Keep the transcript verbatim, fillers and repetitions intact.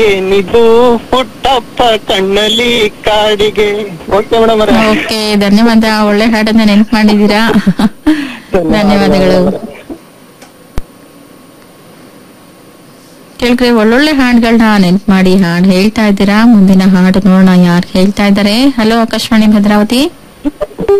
ಏನಿದು ಪುಟ್ಟಪ್ಪ ಕಣ್ಣಲ್ಲಿ ಕಾಡಿಗೆ. ಓಕೆ ಮೇಡಮ್ ಅವರೇ, ಓಕೆ, ಧನ್ಯವಾದ. ಒಳ್ಳೆ ಹಾಡನ್ನ ನೆನ್ಪು ಮಾಡಿದೀರಾ. ಧನ್ಯವಾದಗಳು. ಕೇಳ್ಕ್ರೆ, ಒಳ್ಳೊಳ್ಳೆ ಹಾಡುಗಳನ್ನ ನೆನ್ಪು ಮಾಡಿ ಹಾಡು ಹೇಳ್ತಾ ಇದ್ದೀರಾ. ಮುಂದಿನ ಹಾಡು ನೋಡೋಣ ಯಾರು ಹೇಳ್ತಾ ಇದ್ದಾರೆ. ಹಲೋ ಆಕಾಶವಾಣಿ ಭದ್ರಾವತಿ.